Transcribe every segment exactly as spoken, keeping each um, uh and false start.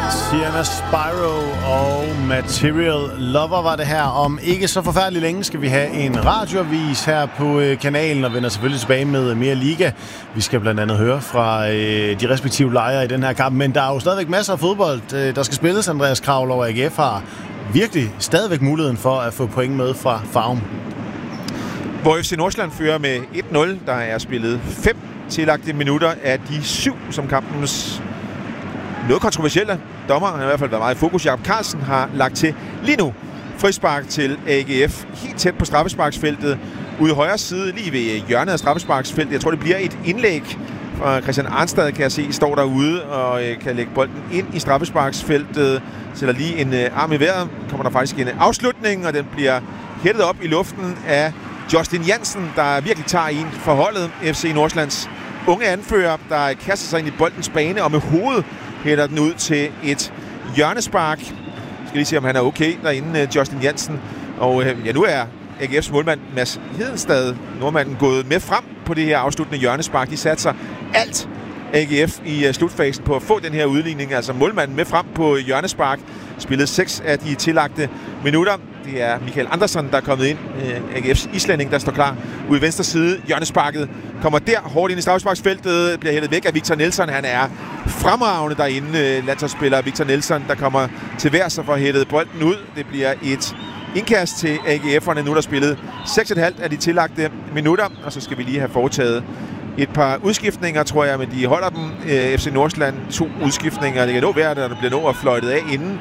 Sienna Spyro og Material Lover var det her. Om ikke så forfærdeligt længe skal vi have en radioavis her på kanalen og vender selvfølgelig tilbage med mere liga. Vi skal blandt andet høre fra øh, de respektive lejre i den her kamp, men der er jo stadigvæk masser af fodbold, øh, der skal spilles. Andreas Kravl over A G F har virkelig stadigvæk muligheden for at få point med fra Farum. Hvor F C Nordsjælland fører med et nul. Der er spillet fem tillagte minutter af de syv, som kampens noget kontroversielle dommer, han har i hvert fald været meget i fokus, Jakob Carlsen, har lagt til lige nu. Frispark til A G F, helt tæt på straffesparksfeltet, ude i højre side, lige ved hjørnet af straffesparksfeltet. Jeg tror, det bliver et indlæg fra Christian Arnstad, kan jeg se, står derude og kan lægge bolden ind i straffesparksfeltet. Sætter lige en arm i vejret, kommer der faktisk en afslutning, og den bliver hættet op i luften af Justin Jansen, der virkelig tager en for holdet. F C Nordsjællands unge anfører, der kaster sig ind i boldens bane og med hovedet hætter den ud til et hjørnespark. Jeg skal lige se, om han er okay derinde, Justin Jansen. Og ja, nu er A G F's målmand Mads Hedenstad, nordmanden, gået med frem på det her afsluttende hjørnespark. De satte sig alt A G F i slutfasen på at få den her udligning. Altså målmanden med frem på hjørnespark. Spillede seks af de tillagte minutter. Det er Michael Andersson, der er kommet ind. A G F's islænding, der står klar ude i venstre side. Hjørnesparket kommer der hårdt ind i straffesparksfeltet. Bliver hældet væk af Victor Nelson. Han er fremragende derinde. Landsholdsspiller Victor Nelson, der kommer til værs og får hættet bolden ud. Det bliver et indkast til A G F'erne. Nu der spillet seks komma fem af de tillagte minutter. Og så skal vi lige have foretaget et par udskiftninger, tror jeg, men de holder dem. F C Nordsjælland, to udskiftninger. Det kan nå være, at der bliver nå at fløjtet af inden.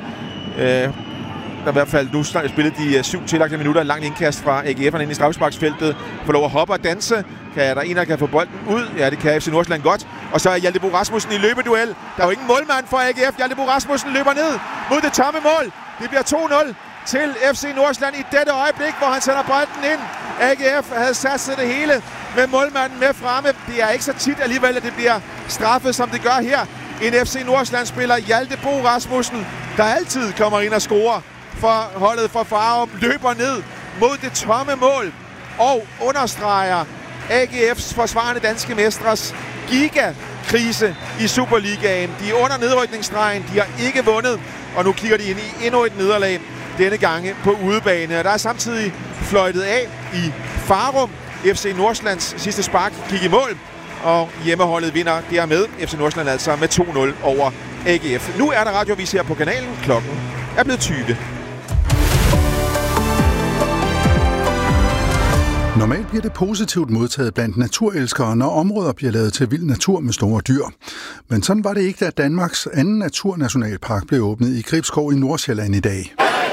Der i hvert fald nu spillet de syv tillagte minutter. En lang indkast fra A G F'erne ind i straffesparksfeltet. Får lov at hoppe og danse. Kan der en, der kan få bolden ud? Ja, det kan F C Nordsjælland godt. Og så er Hjalte Bo Rasmussen i løbeduel. Der er jo ingen målmand for A G F. Hjalte Bo Rasmussen løber ned mod det tomme mål. Det bliver to nul til F C Nordsjælland i dette øjeblik, hvor han sender bolden ind. A G F havde satset det hele med målmanden med fremme. Det er ikke så tit alligevel, at det bliver straffet, som det gør her. En F C Nordsjælland-spiller, Hjalte Bo Rasmussen, der altid kommer ind og scorer for holdet for Farum, løber ned mod det tomme mål og understreger A G F's forsvarende danske mestres gigakrise i Superligaen. De er under nedrykningsstregen, de har ikke vundet, og nu kigger de ind i endnu et nederlag, denne gange på udebane. Og der er samtidig fløjtet af i Farum. F C Nordsjællands sidste spark gik i mål, og hjemmeholdet vinder dermed F C Nordsjælland altså med to nul over A G F. Nu er der radioavis her på kanalen. Klokken er blevet tyve. Normalt bliver det positivt modtaget blandt naturelskere, når områder bliver lavet til vild natur med store dyr. Men sådan var det ikke, da Danmarks anden naturnationalpark blev åbnet i Gribskov i Nordsjælland i dag.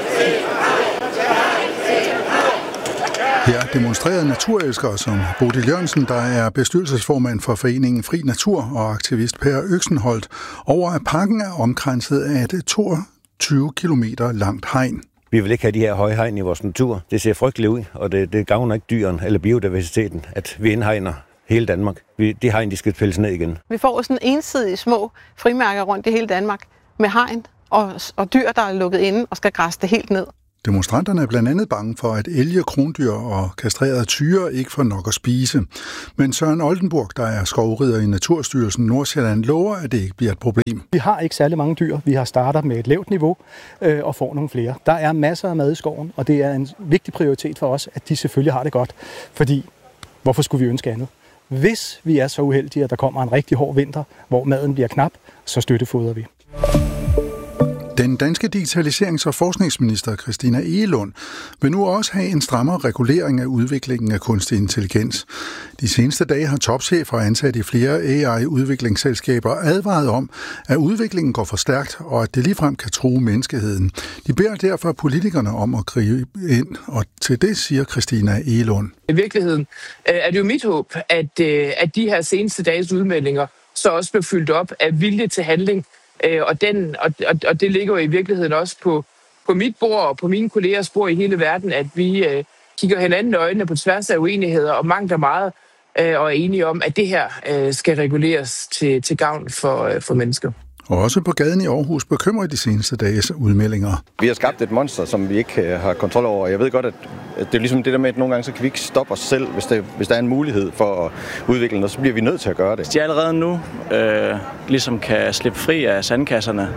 Her demonstrerede naturelskere som Bodil Jørgensen, der er bestyrelsesformand for foreningen Fri Natur, og aktivist Per Øksenholt, over at parken er omkranset af et toogtyve kilometer langt hegn. Vi vil ikke have de her høje hegn i vores natur. Det ser frygteligt ud, og det, det gavner ikke dyren eller biodiversiteten, at vi indhegner hele Danmark. Vi, de hegn, de skal pilles ned igen. Vi får sådan ensidige små frimærker rundt i hele Danmark med hegn og, og dyr, der er lukket inde og skal græsse det helt ned. Demonstranterne er blandt andet bange for, at elge, krondyr og kastrerede tyre ikke får nok at spise. Men Søren Oldenburg, der er skovrider i Naturstyrelsen Nordsjælland, lover, at det ikke bliver et problem. Vi har ikke særlig mange dyr. Vi har startet med et lavt niveau øh, og får nogle flere. Der er masser af mad i skoven, og det er en vigtig prioritet for os, at de selvfølgelig har det godt. Fordi, hvorfor skulle vi ønske andet? Hvis vi er så uheldige, at der kommer en rigtig hård vinter, hvor maden bliver knap, så støttefodrer vi. Den danske digitaliserings- og forskningsminister Christina Egelund vil nu også have en strammere regulering af udviklingen af kunstig intelligens. De seneste dage har topchefer ansat i flere A I-udviklingsselskaber advaret om, at udviklingen går for stærkt, og at det ligefrem kan true menneskeheden. De beder derfor politikerne om at gribe ind, og til det siger Christina Egelund. I virkeligheden er det jo mit håb, at, at de her seneste dages udmeldinger så også bliver fyldt op af vilje til handling. Og, den, og, og det ligger jo i virkeligheden også på, på mit bord og på mine kollegers bord i hele verden, at vi øh, kigger hinanden i øjnene på tværs af uenigheder og mangler meget øh, og er enige om, at det her øh, skal reguleres til, til gavn for, øh, for mennesker. Og også på gaden i Aarhus bekymrer de seneste dages udmeldinger. Vi har skabt et monster, som vi ikke har kontrol over. Jeg ved godt, at det er ligesom det der med, at nogle gange så kan vi ikke stoppe os selv, hvis, det, hvis der er en mulighed for at udvikle noget, så bliver vi nødt til at gøre det. Hvis de allerede nu øh, ligesom kan slippe fri af sandkasserne,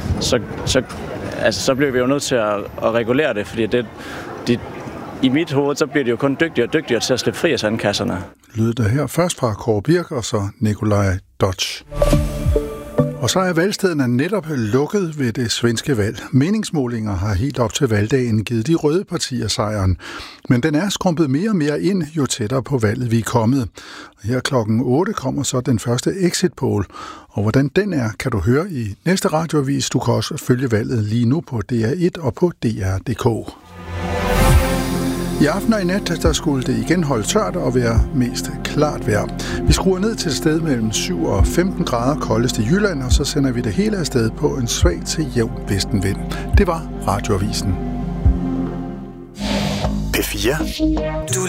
så, så, altså, så bliver vi jo nødt til at, at regulere det, fordi det, de, i mit hoved, så bliver de jo kun dygtigere og dygtigere til at slippe fri af sandkasserne. Lyder der her først fra Kåre Birk og så Nikolaj Dodge. Og så er valgstederne netop lukket ved det svenske valg. Meningsmålinger har helt op til valgdagen givet de røde partier sejren. Men den er skrumpet mere og mere ind, jo tættere på valget vi er kommet. Og her klokken otte kommer så den første exit poll. Og hvordan den er, kan du høre i næste radioavis. Du kan også følge valget lige nu på D R et og på D R punktum d k. I aften og i nat, der skulle det igen holde tørt og være mest klart vejr. Vi skruer ned til et sted mellem syv og femten grader koldest i Jylland, og så sender vi det hele afsted på en svag til jævn vestenvind. Det var Radioavisen. P fire. Du